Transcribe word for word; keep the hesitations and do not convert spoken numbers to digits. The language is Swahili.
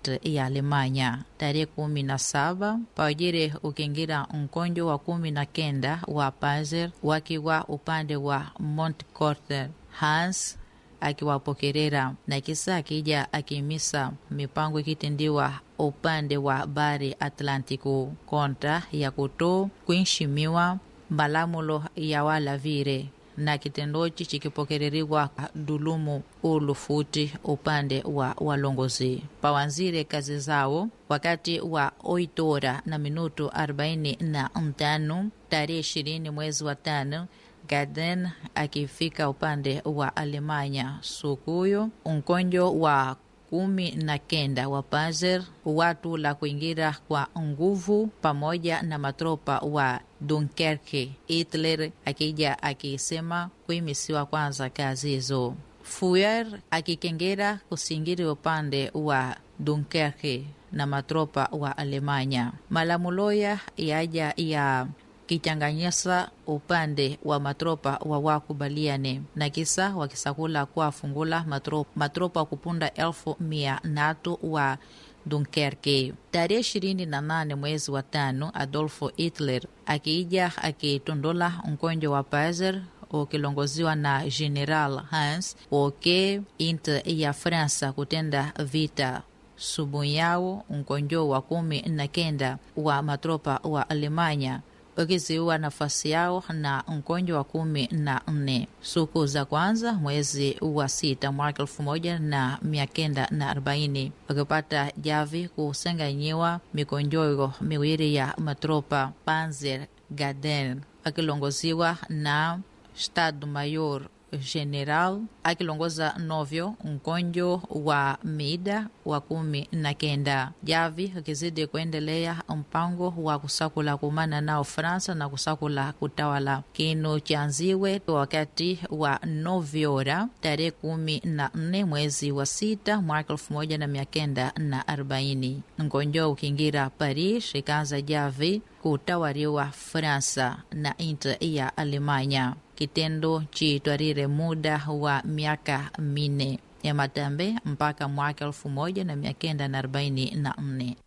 inti ya Alemanya. Tarehe kumi na saba pawajire ukingira mkonjo wa kumi na kenda wa Panzer wakiwa upande wa Montcorter. Hans akiwapokerera na kisa akija akimisa mipango ikitendiwa upande wa bari Atlantiku kontra ya kuto kuinshimiwa malamulo ya wala vire na kitendochi chikipokereriwa dulumu ulufuti upande wa walongozi. Pawanzire kazi zao wakati wa oitora na minuto arobaini na tano tarehe ishirini mwezi wa tano, Gaden akifika upande wa Alemanya sukuyo unkonjo wa kumi na kenda wa Panzer watu la kuingira kwa nguvu pamoja na matropa wa Dunkerque. Hitler akija akisema kuimisiwa kwanza kazi hizo. Fuer akikengera kusingiri upande wa Dunkerque na matropa wa Alemanya. Malamuloya yaja ya kichanganyisa upande wa matropa wa wakubaliane na kisa wakisakula kwa fungula matropa, matropa kupunda elfu mia natu wa Dunkerque. Tarehe ishirini na nane mwezi wa tano Adolfo Hitler akiija akitondola mkonjo wa Panzer ukilongoziwa na General Hans oke inti ya Fransa kutenda vita subu yao mkonjo wa kumi na kenda wa matropa wa Alemanya wakiziwa nafasi yao na mkonjo wa kumi na nne. Suku za kwanza mwezi wa sita mwaka elfu moja na mia kenda na arobaini wakipata javi kusenganyiwa mikonjoyo miwili ya matropa Panzer Gaden akilongoziwa na Estado Mayor General akilongoza novyo mkonjo wa mida wa kumi na kenda. Javi akizidi kuendelea mpango wa kusakula kumana nao Fransa na kusakula kutawala kinu chanziwe wakati wa novyora tarehe kumi na nne mwezi wa sita mwaka elfu moja na mia kenda na arobaini. Mkonjo ukingira Paris ikaanza javi kutawariwa Fransa na inti ya Alemanya. Kitendo chitwarire muda wa miaka mine ya matambe mpaka mwaka elfu moja na mia kenda na arobaini na nne.